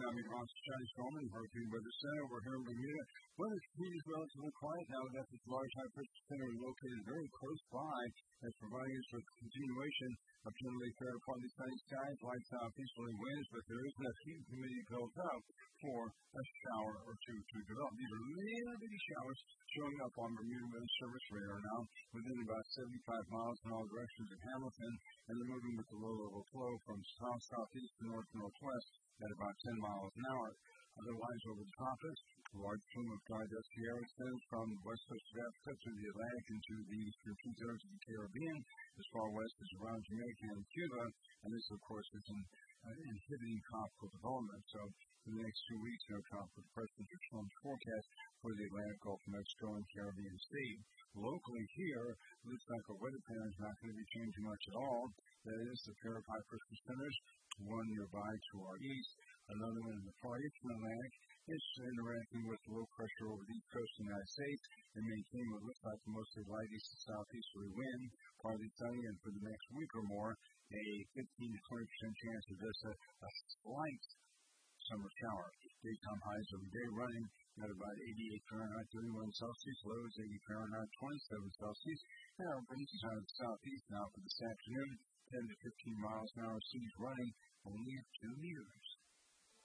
I'm your host, Johnny Storm, Hurricane Weather Center. We're here in Bermuda. Weather continues relatively quiet now that this large high-pressure center is located very close by. That's providing us with continuation of generally fair, partly sunny skies, light southeasterly winds, but there is enough heat and humidity built up for a shower or two to develop. These are little bitty showers showing up on Bermuda Weather Service radar now within about 75 miles in all directions of Hamilton, and they're moving with a low-level flow from south-southeast to north-northwest at about 10 miles an hour. Otherwise, over the tropics, a large plume of dry dusty air extends from the west coast of Africa to the Atlantic into the eastern two thirds of the Caribbean, as far west as around Jamaica and Cuba, and this, of course, is an inhibiting tropical development. So, in the next 2 weeks, no tropical depressions or storms forecast for the Atlantic, Gulf of Mexico, and Caribbean Sea. Locally here, it looks like our weather pattern is not going to be changing much at all. That is, a pair of high-pressure centers, one nearby to our east, another one in the far eastern Atlantic, is interacting with low pressure over the east coast of the United States and maintaining what looks like a mostly light east to southeasterly wind, partly sunny, and for the next week or more, a 15 to 20% chance of just a slight summer shower. Daytime highs every day running at about 88 Fahrenheit, 31 Celsius, lows 80 Fahrenheit, 27 Celsius. And our winds is out of the southeast now for this afternoon, 10 to 15 miles an hour, seas running only at 2 meters.